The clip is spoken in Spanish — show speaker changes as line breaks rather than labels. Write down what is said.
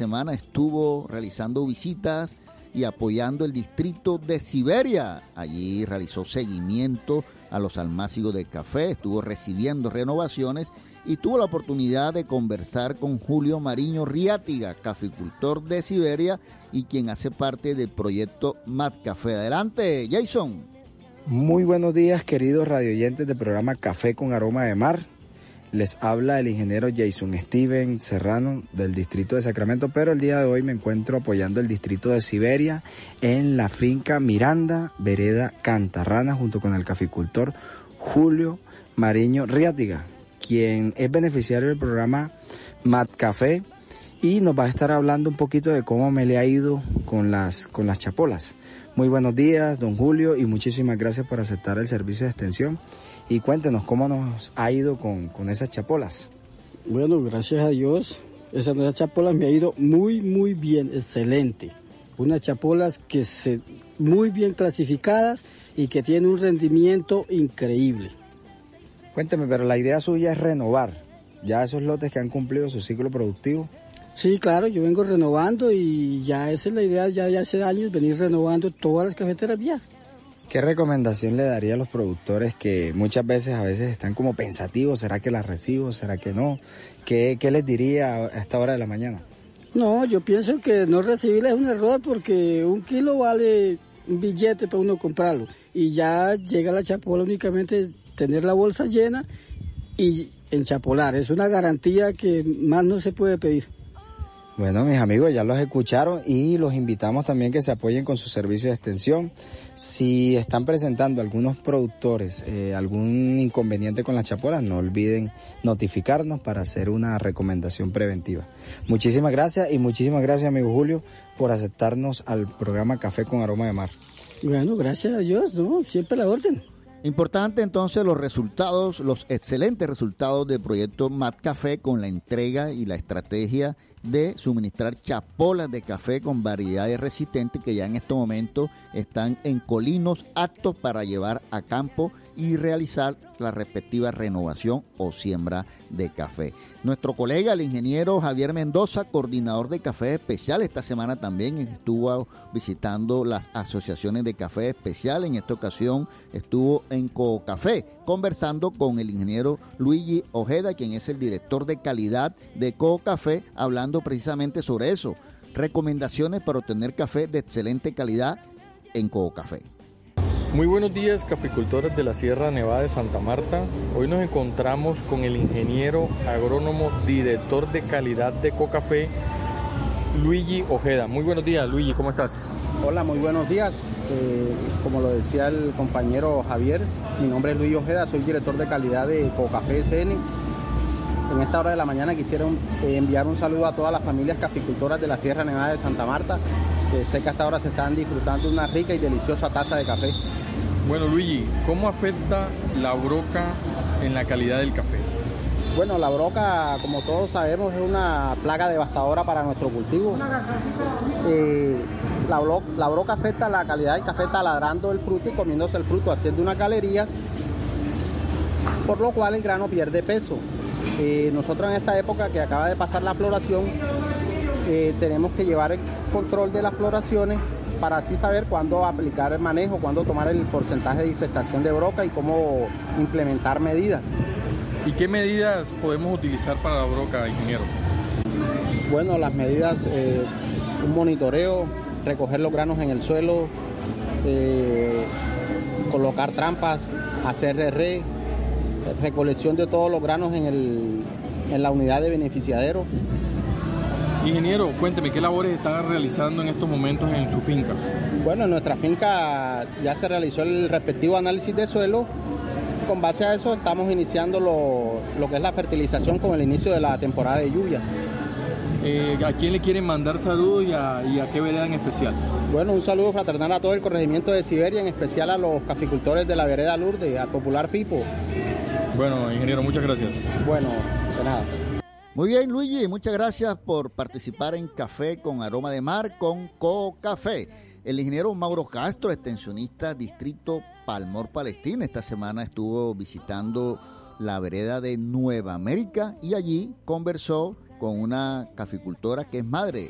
semana estuvo realizando visitas y apoyando el distrito de Siberia. Allí realizó seguimiento a los almácigos de café, estuvo recibiendo renovaciones y tuvo la oportunidad de conversar con Julio Mariño Riátiga, caficultor de Siberia y quien hace parte del proyecto MatCafé. Adelante, Jason.
Muy buenos días, queridos radioyentes del programa Café con Aroma de Mar. Les habla el ingeniero Jason Steven Serrano del distrito de Sacramento, pero el día de hoy me encuentro apoyando el distrito de Siberia en la finca Miranda, vereda Cantarrana, junto con el caficultor Julio Mariño Riátiga, quien es beneficiario del programa MatCafé y nos va a estar hablando un poquito de cómo me le ha ido con las chapolas. Muy buenos días, don Julio, y muchísimas gracias por aceptar el servicio de extensión. Y cuéntenos cómo nos ha ido con esas chapolas.
Bueno, gracias a Dios, esas chapolas me ha ido muy bien, excelente. Unas chapolas que muy bien clasificadas y que tienen un rendimiento increíble.
Cuénteme, pero la idea suya es renovar ya esos lotes que han cumplido su ciclo productivo.
Sí, claro, yo vengo renovando y ya esa es la idea, ya hace años venir renovando todas las cafeteras vías.
¿Qué recomendación le daría a los productores que muchas veces están como pensativos? ¿Será que las recibo? ¿Será que no? ¿Qué les diría a esta hora de la mañana?
No, yo pienso que no recibirla es un error porque un kilo vale un billete para uno comprarlo. Y ya llega la chapola únicamente tener la bolsa llena y enchapolar. Es una garantía que más no se puede pedir.
Bueno, mis amigos, ya los escucharon y los invitamos también que se apoyen con su servicio de extensión. Si están presentando algunos productores algún inconveniente con las chapolas, no olviden notificarnos para hacer una recomendación preventiva. Muchísimas gracias y muchísimas gracias, amigo Julio, por aceptarnos al programa Café con Aroma de Mar.
Bueno, gracias a Dios, ¿no? Siempre la orden.
Importante entonces los excelentes resultados del proyecto MatCafé con la entrega y la estrategia de suministrar chapolas de café con variedades resistentes que ya en este momento están en colinos aptos para llevar a campo y realizar la respectiva renovación o siembra de café. Nuestro colega, el ingeniero Javier Mendoza, coordinador de café especial, esta semana también estuvo visitando las asociaciones de café especial. En esta ocasión estuvo en CoCafé conversando con el ingeniero Luigi Ojeda, quien es el director de calidad de CoCafé, hablando precisamente sobre eso, recomendaciones para obtener café de excelente calidad en CoCafé.
Muy buenos días, caficultores de la Sierra Nevada de Santa Marta. Hoy nos encontramos con el ingeniero agrónomo, director de calidad de CoCafé, Luigi Ojeda. Muy buenos días, Luigi, ¿cómo estás?
Hola, muy buenos días. Como lo decía el compañero Javier, mi nombre es Luigi Ojeda, soy director de calidad de CoCafé SN. En esta hora de la mañana quisiera enviar un saludo a todas las familias caficultoras de la Sierra Nevada de Santa Marta, que sé que hasta ahora se están disfrutando de una rica y deliciosa taza de café.
Bueno, Luigi, ¿cómo afecta la broca en la calidad del café?
Bueno, la broca, como todos sabemos, es una plaga devastadora para nuestro cultivo. La broca afecta la calidad del café taladrando el fruto y comiéndose el fruto, haciendo unas galerías, por lo cual el grano pierde peso. Nosotros en esta época que acaba de pasar la floración, tenemos que llevar el control de las floraciones para así saber cuándo aplicar el manejo, cuándo tomar el porcentaje de infestación de broca y cómo implementar medidas.
¿Y qué medidas podemos utilizar para la broca, ingeniero?
Bueno, las medidas, un monitoreo, recoger los granos en el suelo, colocar trampas, hacer recolección de todos los granos en la unidad de beneficiadero.
Ingeniero, cuénteme, ¿qué labores están realizando en estos momentos en su finca?
Bueno, en nuestra finca ya se realizó el respectivo análisis de suelo. Con base a eso estamos iniciando lo que es la fertilización con el inicio de la temporada de lluvias.
¿A quién le quieren mandar saludos y a qué vereda en especial?
Bueno, un saludo fraternal a todo el corregimiento de Siberia, en especial a los caficultores de la vereda Lourdes, al Popular Pipo.
Bueno, ingeniero, muchas gracias.
Bueno, de nada.
Muy bien, Luigi, muchas gracias por participar en Café con Aroma de Mar con CoCafé. El ingeniero Mauro Castro, extensionista Distrito Palmor Palestina, esta semana estuvo visitando la vereda de Nueva América y allí conversó con una caficultora que es madre